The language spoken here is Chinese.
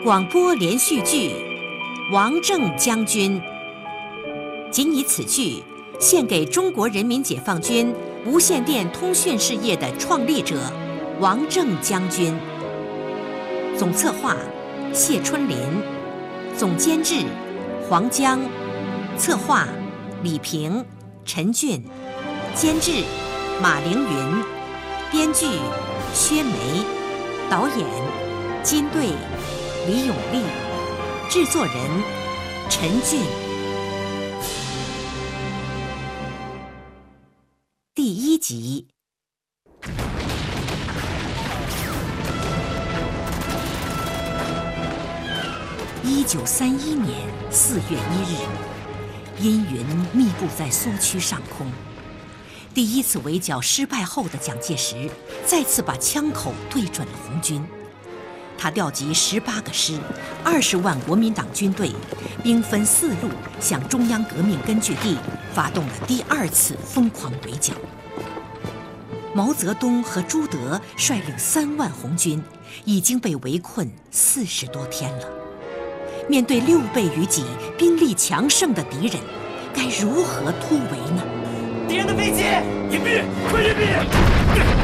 广播连续剧《王正将军》，仅以此剧献给中国人民解放军无线电通讯事业的创立者王正将军。总策划谢春林，总监制黄江，策划李平、陈俊，监制马凌云，编剧薛梅，导演金队、李永利，制作人陈俊。第1集。1931年4月1日，阴云密布在苏区上空。第一次围剿失败后的蒋介石再次把枪口对准了红军。他调集18个师，20万国民党军队，兵分4路向中央革命根据地发动了第2次疯狂围剿。毛泽东和朱德率领3万红军，已经被围困40多天了。面对6倍于己、兵力强盛的敌人，该如何突围呢？ 敌人的飞机！隐蔽，快隐蔽！